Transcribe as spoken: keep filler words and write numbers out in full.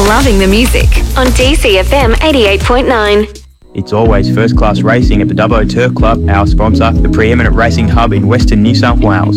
loving the music on D C F M eighty-eight point nine. It's always first-class racing at the Dubbo Turf Club, our sponsor, the preeminent racing hub in Western New South Wales.